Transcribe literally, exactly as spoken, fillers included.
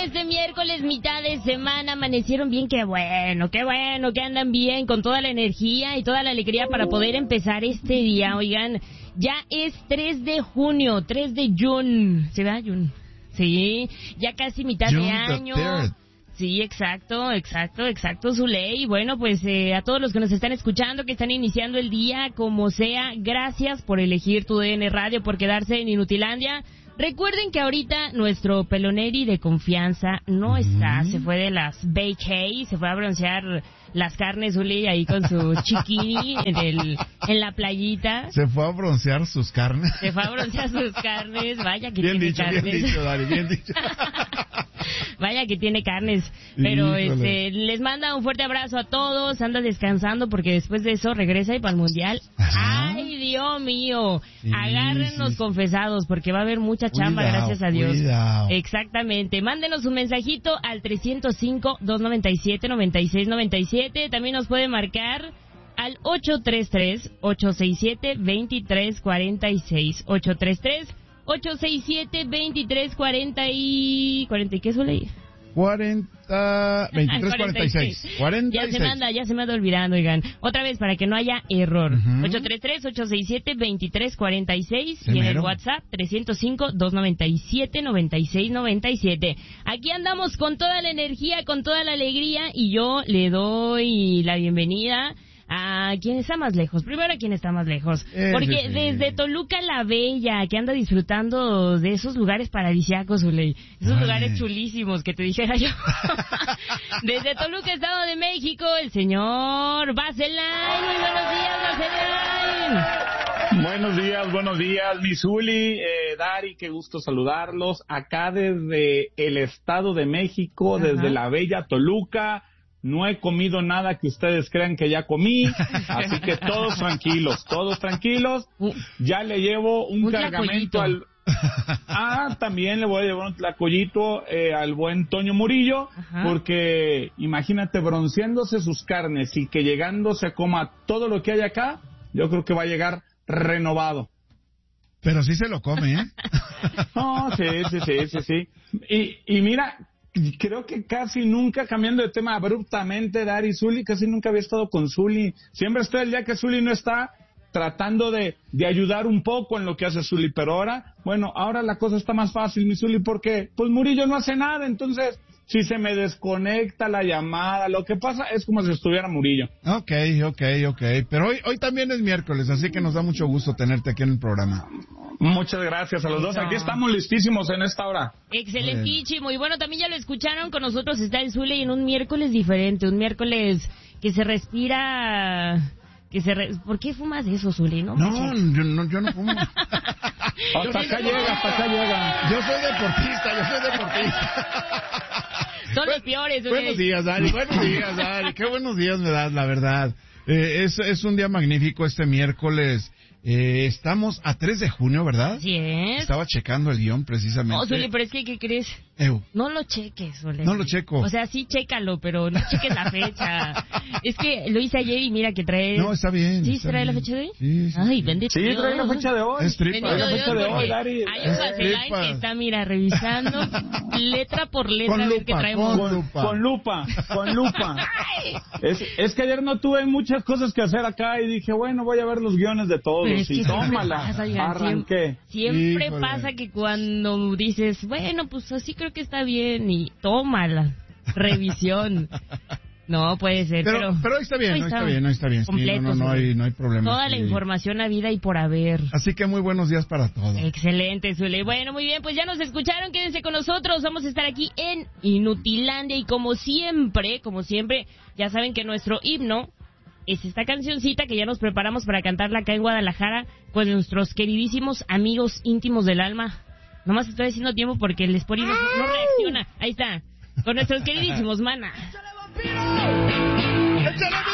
este miércoles, mitad de semana, amanecieron bien, qué bueno, qué bueno, que andan bien, con toda la energía y toda la alegría para poder empezar este día. Oigan, ya es tres de junio, tres de junio, ¿se va, Jun? Sí, ya casi mitad June de año. Sí, exacto, exacto, exacto, Zuley. Bueno, pues eh, a todos los que nos están escuchando, que están iniciando el día, como sea, gracias por elegir tu D N Radio, por quedarse en Inutilandia. Recuerden que ahorita nuestro peloneri de confianza no está, se fue de las vacay, se fue a broncear las carnes, Uli, ahí con su chiquini en, el, en la playita. ¿Se fue a broncear sus carnes? Se fue a broncear sus carnes, vaya que bien tiene dicho, carnes. Bien dicho, Dari, bien dicho. Vaya que tiene carnes, pero Híjole. este les manda un fuerte abrazo a todos, anda descansando porque después de eso regresa y para el Mundial. Ajá. ¡Ay, Dios mío! Sí, agárrenos sí. confesados porque va a haber mucha chamba, cuidado, gracias a Dios. Cuidado. Exactamente. Mándenos un mensajito al trescientos cinco, doscientos noventa y siete, noventa y seis noventa y siete. También nos puede marcar al ocho tres tres, ocho seis siete, dos tres cuatro seis. ocho tres tres, ocho seis siete, dos tres cuarenta y... ¿cuarenta y qué suele ir? cuarenta, veintitrés, cuarenta y seis. cuarenta y seis. Ya se me anda, ya se me anda olvidando, oigan. Otra vez, para que no haya error. Uh-huh. ocho tres tres, ocho seis siete, dos tres cuatro seis. Y en el WhatsApp, trescientos cinco, doscientos noventa y siete, noventa y seis noventa y siete. Aquí andamos con toda la energía, con toda la alegría. Y yo le doy la bienvenida a quien está más lejos. Primero a quien está más lejos. Porque desde Toluca la Bella, que anda disfrutando de esos lugares paradisíacos, Uley. Esos Ay. lugares chulísimos, que te dijera yo. Desde Toluca, Estado de México, el señor Vaseline. Muy buenos días, Vaseline. Buenos días, buenos días, mi Zuli, eh, Dari, qué gusto saludarlos. Acá desde el Estado de México, Ajá. desde la Bella Toluca. No he comido nada que ustedes crean que ya comí, así que todos tranquilos, todos tranquilos. Ya le llevo un, un cargamento al... Ah, también le voy a llevar un tlacoyito eh, al buen Toño Murillo, Ajá. porque imagínate bronceándose sus carnes y que llegando se coma todo lo que hay acá, yo creo que va a llegar renovado. Pero sí se lo come, ¿eh? No, sí, sí, sí, sí, sí. Y, y mira... Creo que casi nunca, cambiando de tema abruptamente, Dari, Zuli, casi nunca había estado con Zuli. Siempre estoy el día que Zuli no está tratando de, de ayudar un poco en lo que hace Zuli. Pero ahora, bueno, ahora la cosa está más fácil, mi Zuli, porque pues Murillo no hace nada. Entonces, si se me desconecta la llamada, lo que pasa es como si estuviera Murillo. Ok, ok, ok. Pero hoy, hoy también es miércoles, así que nos da mucho gusto tenerte aquí en el programa. Muchas gracias a los dos. Aquí estamos listísimos en esta hora. Excelentísimo. Y bueno, también ya lo escucharon, con nosotros está el Zuli en un miércoles diferente, un miércoles que se respira... que se re... ¿Por qué fumas eso, Zuli? No, no, yo no, yo no fumo. Hasta acá llega, hasta acá llega. Yo soy deportista, yo soy deportista. Son los peores, Zuli. Buenos días, Dari, buenos días, Dari. Qué buenos días me das, la verdad. Eh, es, es un día magnífico este miércoles. Eh, estamos a tres de junio, ¿verdad? Sí es. Estaba checando el guión precisamente. No, Zuli, pero es que, ¿qué crees? Ew. No lo cheques, Zuli. No lo checo. O sea, sí, chécalo, pero no cheques la fecha. Es que lo hice ayer y mira que trae... No, está bien. ¿Sí está trae bien. la fecha de hoy? Sí, sí. Ay, bendito Sí, trae la fecha de hoy. Es tripa. Trae la fecha de hoy, Dari. Hay un Vaseline que está, mira, revisando letra por letra con a ver lupa, qué traemos. Con lupa. Con lupa, con lupa. es, es que ayer no tuve muchas cosas que hacer acá y dije, bueno, voy a ver los guiones de todos. Pero es que y tómala, pasa, oigan, arranqué. Siempre, siempre Híjole. pasa que cuando dices, bueno, pues así creo que está bien, y tómala, revisión. No puede ser, pero, pero... pero hoy está bien, hoy hoy está bien, hoy está bien. Completo, sí, no, no, no, hay, no hay problema. Toda sí. la información habida y por haber. Así que muy buenos días para todos. Excelente, Zule. Bueno, muy bien, pues ya nos escucharon, quédense con nosotros. Vamos a estar aquí en Inutilandia y como siempre, como siempre, ya saben que nuestro himno es esta cancioncita que ya nos preparamos para cantarla acá en Guadalajara con nuestros queridísimos amigos íntimos del alma. Nomás estoy haciendo tiempo porque el Spotify no, no reacciona. Ahí está. Con nuestros queridísimos, mana. ¡Échale,